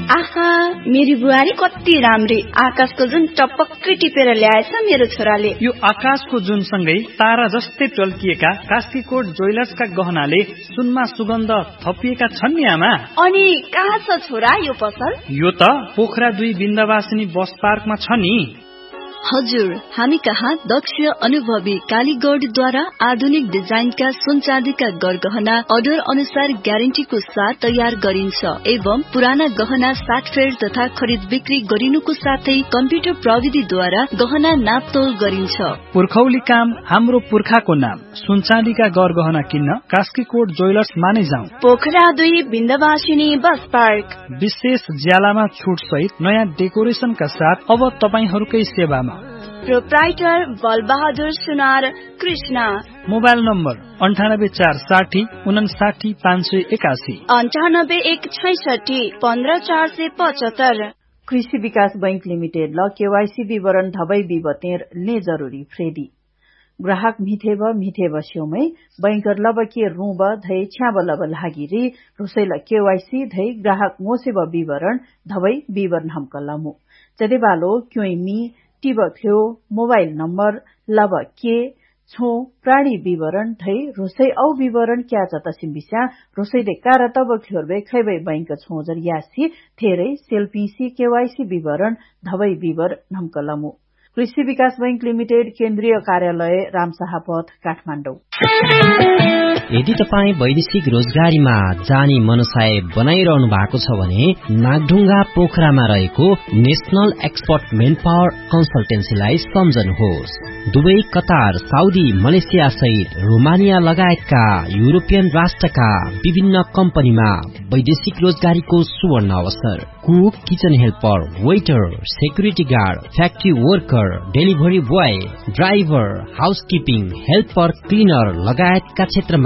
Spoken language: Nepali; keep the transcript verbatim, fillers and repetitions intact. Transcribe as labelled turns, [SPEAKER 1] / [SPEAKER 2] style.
[SPEAKER 1] आहा मेरी बुहारी कति राम्री आकाशको जुन टपक्कै टिपेर ल्याएछ मेरो छोराले।
[SPEAKER 2] यो आकाशको जुन सँगै तारा जस्तै टल्किएका कास्कीकोट ज्वेलर्सका गहनाले सुनमा सुगन्ध थपिएका छन् नि आमा।
[SPEAKER 1] अनि कहाँ छ छोरा यो पसल?
[SPEAKER 2] यो त पोखरा दुई बिन्दवासिनी बस पार्कमा छ नि।
[SPEAKER 3] हजुर, हामी कहाँ दक्ष अनुभवी कालीगढद्वारा आधुनिक डिजाइनका सुन चाँदीका गरगहना अर्डर अनुसार ग्यारेन्टीको साथ तयार गरिन्छ एवं पुराना गहना साटफेर तथा खरिद बिक्री गरिनुको साथै कम्प्युटर प्रविधिद्वारा गहना नापतोल गरिन्छ।
[SPEAKER 2] पुर्खौली काम हाम्रो पुर्खाको नाम। सुन चाँदीका गरगहना किन्न कास्कीकोट ज्वेलर्स माने जाउँ।
[SPEAKER 1] पोखरा दुई बिन्दवासिनी बस पार्क।
[SPEAKER 2] विशेष ज्यालामा छुट सहित नयाँ डेकोरेसनका साथ अब तपाईहरूकै सेवामा।
[SPEAKER 1] प्रोप्राइटर बलबहादुर सुनार कृष्ण।
[SPEAKER 2] मोबाइल नम्बर अन्ठानब्बे चार साठी उनासाठी पाँच सय एकासी
[SPEAKER 1] अन्ठानब्बे एक छैसठी पन्ध्र चार सय पचहत्तर।
[SPEAKER 4] कृषि विकास बैंक लिमिटेड ल केवाईसी विवरण धबै विवतेर ले जरूरी फ्रेडी ग्राहक मिथेब मिथेब स्योमै बैंकर लब के रूब धै छ्याब लब लागिरी रुसैल केवाईसी धै ग्राहक मोसेब विवरण धबै विवरण हमकलमु जदेबालो क्योइमी टिब थ्यो मोबाइल नम्बर लब के छो प्राणी विवरण धै रुसै औ विवरण क्या जतसिम बिस्या रुसैले कारतब ख्योरबे खैबै बैंक छोजर यासी थेरै सेल्फीसी केवाईसी विवरण धबै विवरण हमकलमु। कृषि विकास बैंक लिमिटेड केन्द्रीय कार्यालय रामशाह पथ काठमाडौँ।
[SPEAKER 5] यदि तपाईँ वैदेशिक रोजगारीमा जाने मनसाय बनाइरहनु भएको छ भने नागढुङ्गा पोखरामा रहेको नेशनल एक्सपर्ट मेन पावर कन्सल्टेन्सीलाई सम्झनुहोस्। दुवै कतार, साउदी, मलेसिया सहित रोमानिया लगायतका युरोपियन राष्ट्रका विभिन्न कम्पनीमा वैदेशिक रोजगारीको सुवर्ण अवसर। Cook, kitchen helper, waiter, security guard, factory worker, delivery boy, driver, housekeeping, helper, cleaner लगायतका क्षेत्रमा